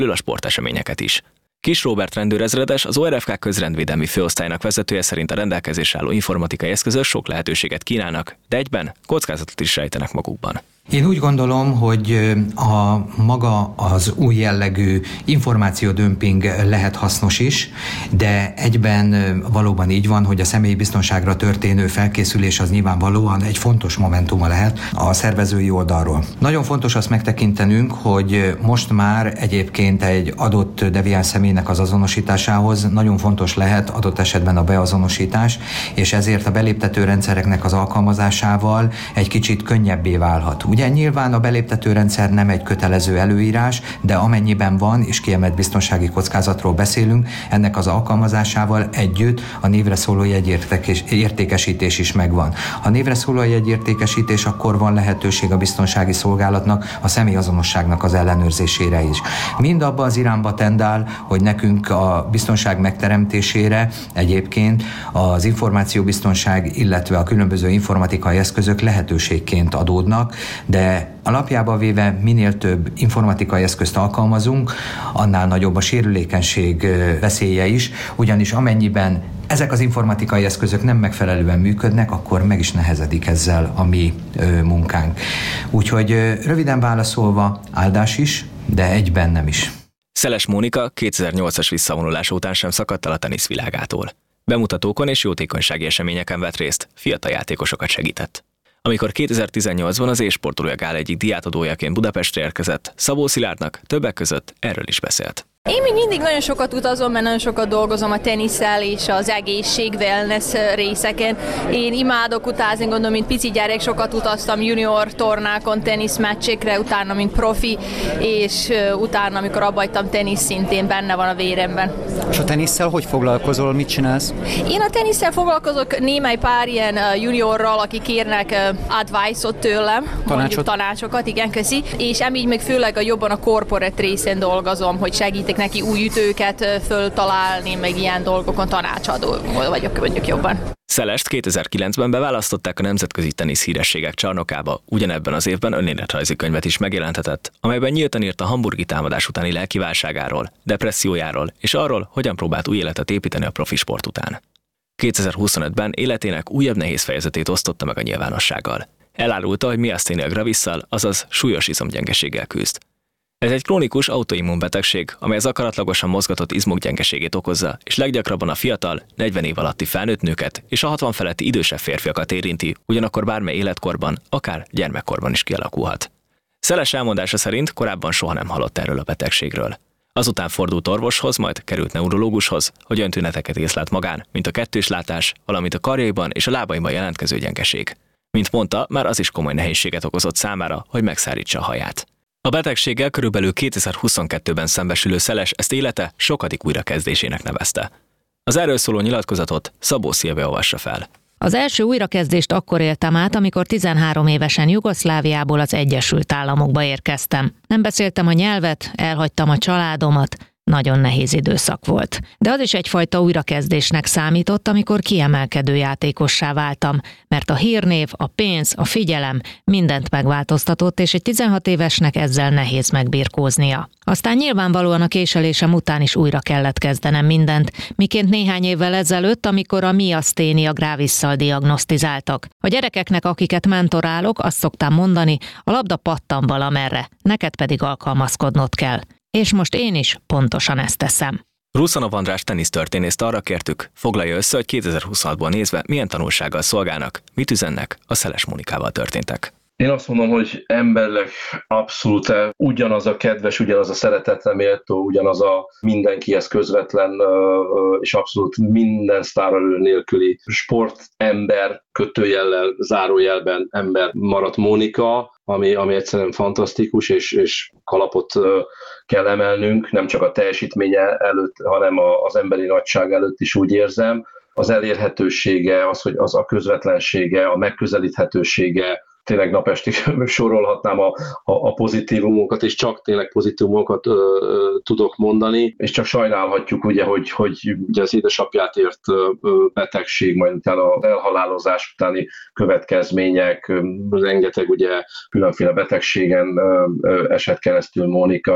a sporteseményeket is. Kis Róbert rendőrezredes, az ORFK közrendvédelmi főosztálynak vezetője szerint a rendelkezésre álló informatikai eszközök sok lehetőséget kínálnak, de egyben kockázatot is rejtenek magukban. Én úgy gondolom, hogy a maga az új jellegű információdömping lehet hasznos is, de egyben valóban így van, hogy a személyi biztonságra történő felkészülés az nyilvánvalóan egy fontos momentuma lehet a szervezői oldalról. Nagyon fontos azt megtekintenünk, hogy most már egyébként egy adott deviáns személynek az azonosításához nagyon fontos lehet adott esetben a beazonosítás, és ezért a beléptető rendszereknek az alkalmazásával egy kicsit könnyebbé válhat. Ugye nyilván a beléptető rendszer nem egy kötelező előírás, de amennyiben van, és kiemelt biztonsági kockázatról beszélünk, ennek az alkalmazásával együtt a névre szóló jegyértékesítés is megvan. Ha névre szóló jegyértékesítés, akkor van lehetőség a biztonsági szolgálatnak a személyazonosságnak az ellenőrzésére is. Mind abba az irányba tendál, hogy nekünk a biztonság megteremtésére egyébként az információbiztonság, illetve a különböző informatikai eszközök lehetőségként adódnak, de alapjában véve minél több informatikai eszközt alkalmazunk, annál nagyobb a sérülékenység veszélye is, ugyanis amennyiben ezek az informatikai eszközök nem megfelelően működnek, akkor meg is nehezedik ezzel a mi munkánk. Úgyhogy röviden válaszolva, áldás is, de egyben nem is. Szeles Mónika 2008-as visszavonulása után sem szakadt el a teniszvilágától. Bemutatókon és jótékonysági eseményeken vett részt, fiatal játékosokat segített. Amikor 2018-ban az e-sportolója gál egyik díjátadójaként Budapestre érkezett, Szabó Szilárdnak többek között erről is beszélt. Én még mindig nagyon sokat utazom, mert nagyon sokat dolgozom a tenisszel és az egészség, wellness részeken. Én imádok utazni, gondolom, mint pici gyerek sokat utaztam junior tornákon, teniszmeccsekre, utána, mint profi, és utána, amikor abbajtam tenisz, szintén benne van a véremben. És a tenisszel hogy foglalkozol, mit csinálsz? Én a tenisszel foglalkozok némely pár ilyen juniorral, akik kérnek advice-ot tőlem, tanácsokat, igen, köszi, és így még főleg jobban a corporate részén dolgozom, hogy segítek neki új ütőket föltalálni, meg ilyen dolgokon tanácsadó vagyok jobban. Szelest 2009-ben beválasztották a nemzetközi tenisz hírességek csarnokába, ugyanebben az évben önéletrajzi könyvet is megjelentetett, amelyben nyíltan írt a hamburgi támadás utáni lelkiválságáról, depressziójáról és arról, hogyan próbált új életet építeni a profi sport után. 2025-ben életének újabb nehéz fejezetét osztotta meg a nyilvánossággal. Elárulta, hogy miaszténia gravisszal, azaz súlyos izomgyengeséggel küzd. Ez egy krónikus autoimmunbetegség, amely az akaratlagosan mozgatott izmok gyengeségét okozza, és leggyakrabban a fiatal, 40 év alatti felnőtt nőket és a 60 feletti idősebb férfiakat érinti, ugyanakkor bármely életkorban, akár gyermekkorban is kialakulhat. Szeles elmondása szerint korábban soha nem hallott erről a betegségről. Azután fordult orvoshoz, majd került neurológushoz, hogy olyan tüneteket észlelt magán, mint a kettős látás, valamint a karjaiban és a lábaiban jelentkező gyengeség. Mint mondta, már az is komoly nehézséget okozott számára, hogy megszárítsa a haját. A betegséggel körülbelül 2022-ben szembesülő Szeles ezt élete sokadik újrakezdésének nevezte. Az erről szóló nyilatkozatot Szabó Szilvia olvassa fel. Az első újrakezdést akkor éltem át, amikor 13 évesen Jugoszláviából az Egyesült Államokba érkeztem. Nem beszéltem a nyelvet, elhagytam a családomat, nagyon nehéz időszak volt. De az is egyfajta újrakezdésnek számított, amikor kiemelkedő játékossá váltam, mert a hírnév, a pénz, a figyelem mindent megváltoztatott, és egy 16 évesnek ezzel nehéz megbirkóznia. Aztán nyilvánvalóan a késelésem után is újra kellett kezdenem mindent, miként néhány évvel ezelőtt, amikor a miaszténia gravisszal diagnosztizáltak. A gyerekeknek, akiket mentorálok, azt szoktam mondani, a labda pattan valamerre, neked pedig alkalmazkodnod kell. És most én is pontosan ezt teszem. Ruszanov András tenisztörténészt arra kértük, foglalja össze, hogy 2026-ból nézve milyen tanulsággal szolgálnak, mit üzennek a Szeles Mónikával történtek. Én azt mondom, hogy emberileg abszolút ugyanaz a kedves, ugyanaz a szeretetre méltó, ugyanaz a mindenkihez közvetlen és abszolút minden sztárelő nélküli sportember, kötőjellel, zárójelben ember maradt Mónika, ami egyszerűen fantasztikus, és kalapot kell emelnünk, nem csak a teljesítménye előtt, hanem az emberi nagyság előtt is úgy érzem. Az elérhetősége, az a közvetlensége, a megközelíthetősége, tényleg napestig sorolhatnám a pozitívumokat, és csak tényleg pozitívumokat tudok mondani, és csak sajnálhatjuk, ugye, hogy ugye az édesapját ért betegség, majd utána az elhalálozás utáni következmények, rengeteg ugye különféle betegségen esett keresztül Mónika,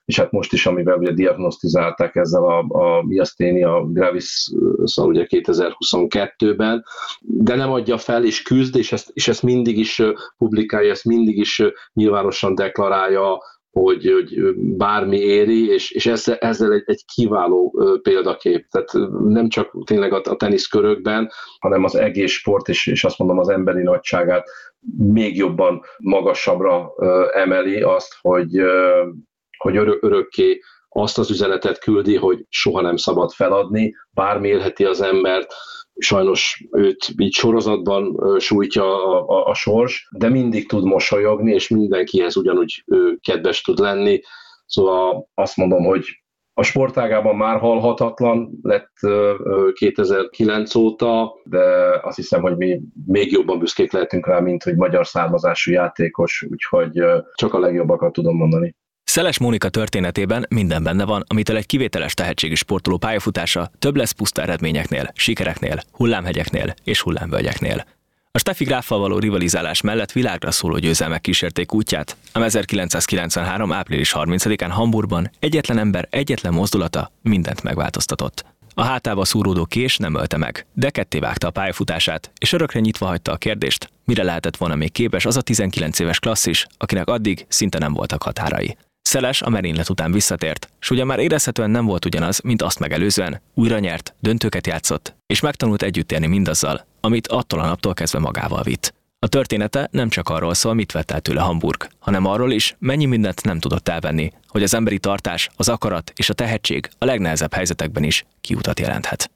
és hát most is, amivel ugye diagnosztizálták ezzel a miaszténia gravis-szal ugye 2022-ben, de nem adja fel, és küzd, és ezt mindig is publikálja, ezt mindig is nyilvánosan deklarálja, hogy bármi éri, és ezzel egy kiváló példakép. Tehát nem csak tényleg a teniszkörökben, hanem az egész sport, és azt mondom az emberi nagyságát még jobban magasabbra emeli azt, hogy örökké azt az üzenetet küldi, hogy soha nem szabad feladni, bármi élheti az embert, sajnos őt így sorozatban sújtja a sors, de mindig tud mosolyogni, és mindenkihez ugyanúgy kedves tud lenni. Szóval azt mondom, hogy a sportágában már halhatatlan lett 2009 óta, de azt hiszem, hogy mi még jobban büszkék lehetünk rá, mint hogy magyar származású játékos, úgyhogy csak a legjobbakat tudom mondani. Szeles Mónika történetében minden benne van, amitől egy kivételes tehetségű sportoló pályafutása több lesz puszta eredményeknél, sikereknél, hullámhegyeknél és hullámvölgyeknél. A Steffi Gráffal való rivalizálás mellett világra szóló győzelmek kísérték útját, ám 1993. április 30-án Hamburgban egyetlen ember egyetlen mozdulata mindent megváltoztatott. A hátába szúródó kés nem ölte meg, de ketté vágta a pályafutását, és örökre nyitva hagyta a kérdést, mire lehetett volna még képes az a 19 éves klasszis, akinek addig szinte nem voltak határai. Szeles a merénylet után visszatért, s ugyan már érezhetően nem volt ugyanaz, mint azt megelőzően, újra nyert, döntőket játszott, és megtanult együtt élni mindazzal, amit attól a naptól kezdve magával vitt. A története nem csak arról szól, mit vett el tőle Hamburg, hanem arról is, mennyi mindent nem tudott elvenni, hogy az emberi tartás, az akarat és a tehetség a legnehezebb helyzetekben is kiutat jelenthet.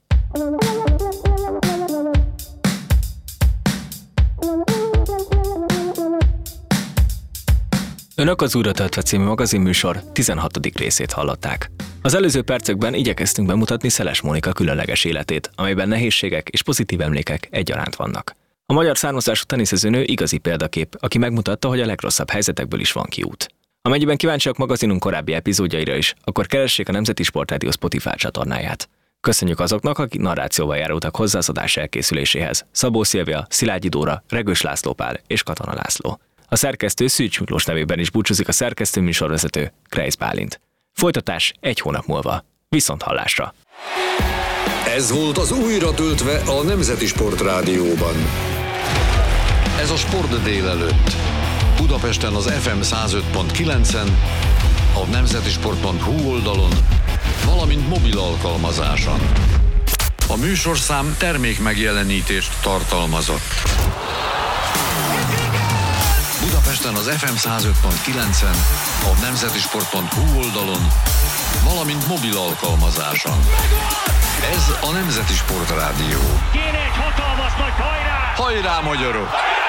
Önök az Újra töltve című magazinműsor 16. részét hallották. Az előző percekben igyekeztünk bemutatni Szeles Mónika különleges életét, amelyben nehézségek és pozitív emlékek egyaránt vannak. A magyar származású teniszezőnő igazi példakép, aki megmutatta, hogy a legrosszabb helyzetekből is van kiút. Amennyiben kíváncsiak magazinunk korábbi epizódjaira is, akkor keressék a Nemzeti Sportrádió Spotify csatornáját. Köszönjük azoknak, akik narrációval járultak hozzá az adás elkészüléséhez: Szabó Szilvia, Szilágyi Dóra, Regős László Pál és Katona László. A szerkesztő Szűcs Miklós nevében is búcsúzik a szerkesztő műsorvezető, Kreisz Bálint. Folytatás egy hónap múlva. Viszonthallásra! Ez volt az Újra töltve a Nemzeti Sportrádióban. Ez a Sport délelőtt. Budapesten az FM 105.9-en, a nemzetisport.hu oldalon, valamint mobil alkalmazáson. A műsorszám termékmegjelenítést tartalmazott. Budapesten az FM 105.9-en, a nemzetisport.hu oldalon, valamint mobil alkalmazáson. Ez a Nemzeti Sportrádió. Kéne egy hatalmas nagy hajrá! Hajrá, magyarok!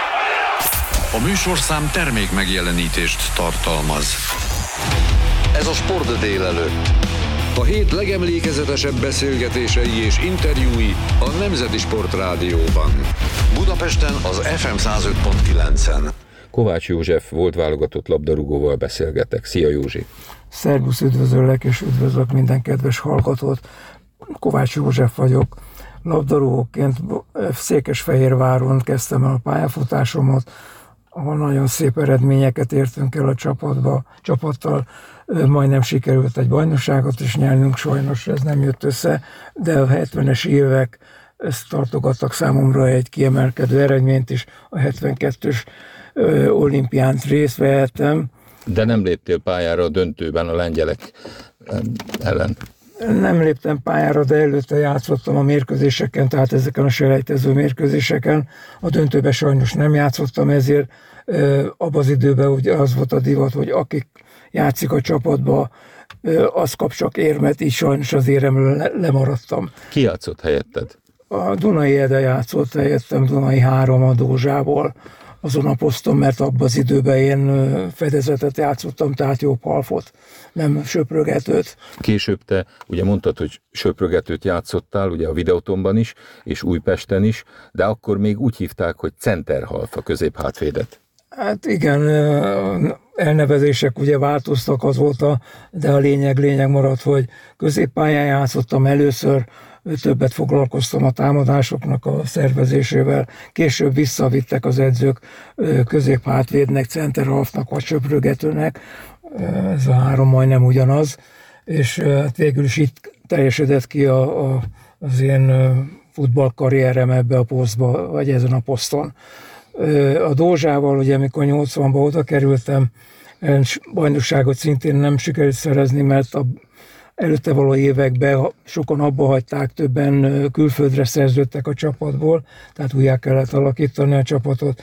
A műsorszám termékmegjelenítést tartalmaz. Ez a Sport délelőtt. A hét legemlékezetesebb beszélgetései és interjúi a Nemzeti Sportrádióban. Budapesten az FM 105.9-en. Kovács József volt válogatott labdarúgóval beszélgetek. Szia, Józsi! Szervusz, üdvözöllek és üdvözlök minden kedves hallgatót. Kovács József vagyok. Labdarúgóként Székesfehérváron kezdtem el a pályafutásomat, ahol nagyon szép eredményeket értünk el a csapattal. Majdnem sikerült egy bajnokságot is nyernünk, sajnos ez nem jött össze, de a 70-es évek ezt tartogattak számomra egy kiemelkedő eredményt is. A 72-es olimpián részt vehettem. De nem léptél pályára a döntőben a lengyelek ellen? Nem léptem pályára, de előtte játszottam a mérkőzéseken, tehát ezeken a selejtező mérkőzéseken. A döntőben sajnos nem játszottam, ezért abban az időben ugye az volt a divat, hogy akik játszik a csapatba, az kap csak érmet, így sajnos az éremről lemaradtam. Ki játszott helyetted? A Dunai Ede játszott helyettem, Dunai 3 a Dózsából. Azon a poszton, mert abban az időben én fedezetet játszottam, tehát jobb halfot, nem söprögetőt. Később te ugye mondtad, hogy söprögetőt játszottál, ugye a Videotonban is, és Újpesten is, de akkor még úgy hívták, hogy centerhalf, a középhátvédet. Hát igen, elnevezések ugye változtak azóta, de a lényeg maradt, hogy középpályán játszottam először, többet foglalkoztam a támadásoknak a szervezésével, később visszavittek az edzők középhátvédnek, centerhalfnak vagy söprögetőnek, ez a 3 majdnem ugyanaz, és hát végül is itt teljesedett ki az én futballkarrierem ebbe a posztba, vagy ezen a poszton. A Dózsával, ugye amikor 80-ba oda kerültem, bajnokságot szintén nem sikerült szerezni, mert előtte való években sokan abba hagyták, többen külföldre szerződtek a csapatból, tehát újjá kellett alakítani a csapatot,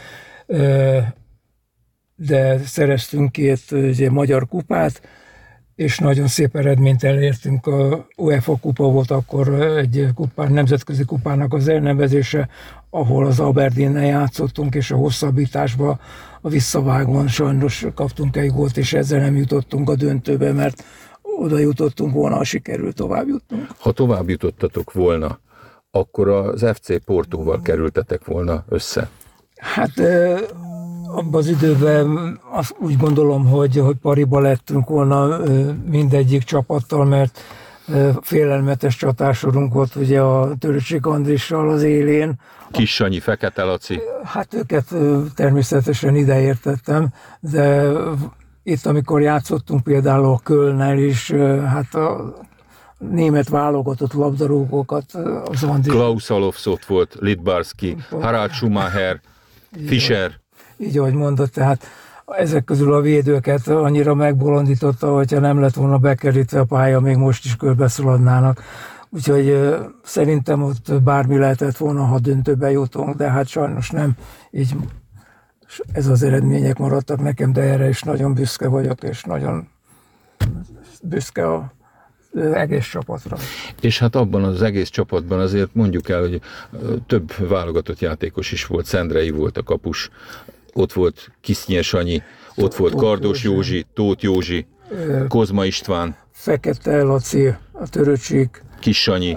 de szereztünk 2 ugye, magyar kupát, és nagyon szép eredményt elértünk. A UEFA kupa volt akkor egy nemzetközi kupának az elnevezése, ahol az Aberdeennel játszottunk, és a hosszabbításba, a visszavágón sajnos kaptunk egy gólt, és ezzel nem jutottunk a döntőbe, mert oda jutottunk volna, ha sikerült tovább jutnunk. Ha tovább jutottatok volna, akkor az FC Portóval kerültetek volna össze? Hát abban az időben azt úgy gondolom, hogy pariba lettünk volna mindegyik csapattal, mert félelmetes csatársorunk volt ugye a Töröcsik Andrissal az élén. Kis Sanyi, Fekete Laci. Hát őket természetesen ideértettem, de itt amikor játszottunk például a Kölnnel is, hát a német válogatott labdarúgókat az Andris. Klaus Alofs ott volt, Littbarski, Harald Schumacher, Fischer. Így ahogy mondott, tehát ezek közül a védőket annyira megbolondította, hogyha nem lett volna bekerítve a pálya, még most is körbeszaladnának. Úgyhogy szerintem ott bármi lehetett volna, ha döntőbe jutunk, de hát sajnos nem. Így ez az eredmények maradtak nekem, de erre is nagyon büszke vagyok, és nagyon büszke az egész csapatra. És hát abban az egész csapatban azért mondjuk el, hogy több válogatott játékos is volt, Szendrei volt a kapus, ott volt Kisznyes Sanyi, ott volt Kardos Józsi, Tóth Józsi, Kozma István, Fekete Laci, a Töröcsik, Kis Sanyi,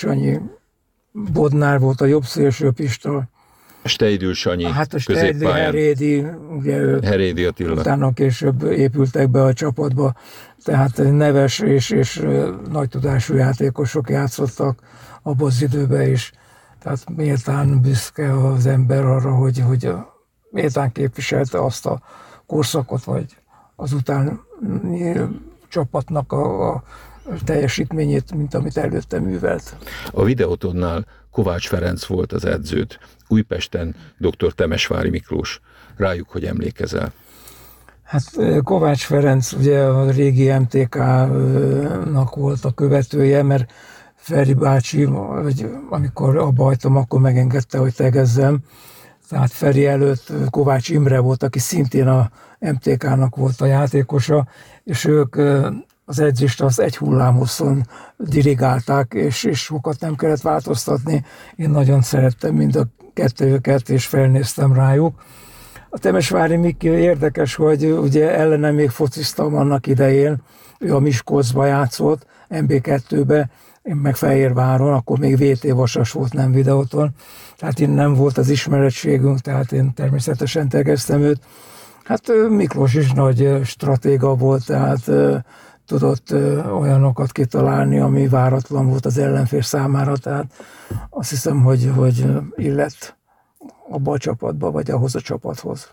Bodnár volt a jobb szélső Pista, Steidl Sanyi, hát a középpályán. Herédi, ugye Herédi Attila. Utána később épültek be a csapatba, tehát neves és nagy tudású játékosok játszottak abban az időben is. Tehát méltán büszke az ember arra, hogy méltán képviselte azt a korszakot, vagy azután csapatnak a teljesítményét, mint amit előtte művelt. A Videótonnál Kovács Ferenc volt az edződ, Újpesten dr. Temesvári Miklós. Rájuk hogy emlékezel? Hát Kovács Ferenc ugye a régi MTK-nak volt a követője, mert Feri bácsi, amikor abba hagytam, akkor megengedte, hogy tegezzem. Tehát Feri előtt Kovács Imre volt, aki szintén a MTK-nak volt a játékosa, és ők az edzést az egy hullámhosszon dirigálták, és sokat nem kellett változtatni. Én nagyon szerettem mind a kettőjüket, és felnéztem rájuk. A Temesvári Miki érdekes, hogy ugye ellenem még fociztam annak idején, ő a Miskolcba játszott, MB2-be, én meg Fehérváron, akkor még VT Vasas volt, nem Videóton. Tehát innen volt az ismerettségünk, tehát én természetesen tegeztem őt. Hát Miklós is nagy stratéga volt, tehát tudott olyanokat kitalálni, ami váratlan volt az ellenfél számára, tehát azt hiszem, hogy illett abba a csapatba, vagy ahhoz a csapathoz.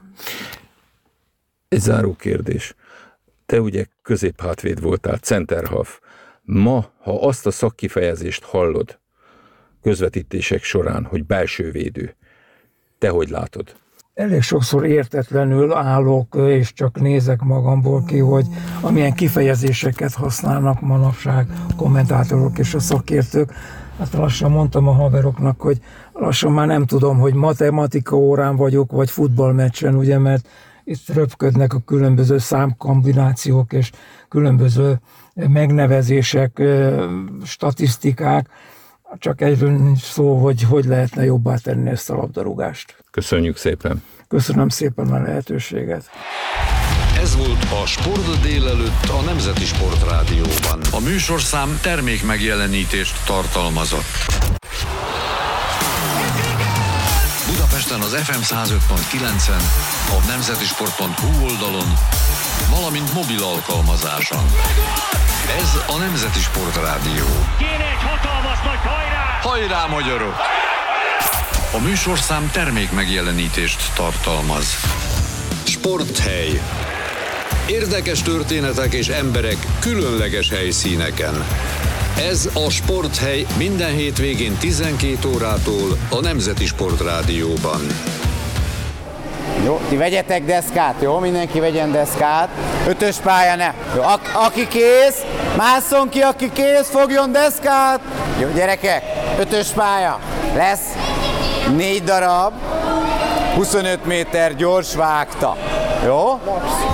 Egy záró kérdés. Te ugye középhátvéd voltál, centerhalf. Ma, ha azt a szakkifejezést hallod közvetítések során, hogy belső védő, te hogy látod? Elég sokszor értetlenül állok, és csak nézek magamból ki, hogy amilyen kifejezéseket használnak manapság a kommentátorok és a szakértők. Hát lassan mondtam a haveroknak, hogy lassan már nem tudom, hogy matematika órán vagyok, vagy futballmeccsen, ugye, mert itt röpködnek a különböző számkombinációk és különböző megnevezések, statisztikák. Csak egyről nincs szó, hogy lehetne jobbá tenni ezt a labdarúgást. Köszönjük szépen. Köszönöm szépen a lehetőséget. Ez volt a Sport délelőtt a Nemzeti Sportrádióban. A műsorszám termék megjelenítést tartalmazott. Budapesten az FM 105.9-en, a nemzetisport.hu oldalon, valamint mobil alkalmazáson. Ez a Nemzeti Sportrádió. Kéne egy hatalmas nagy hajrá! Hajrá, magyarok! A műsorszám termék megjelenítést tartalmaz. Sporthely. Érdekes történetek és emberek különleges helyszíneken. Ez a Sporthely minden hétvégén 12 órától a Nemzeti Sportrádióban. Jó, ti vegyetek deszkát, jó? Mindenki vegyen deszkát. 5-ös pálya ne. Jó, aki kész, másszon ki, aki kész, fogjon deszkát. Jó, gyerekek, 5-ös pálya. Lesz 4 darab, 25 méter gyors vágta. Jó?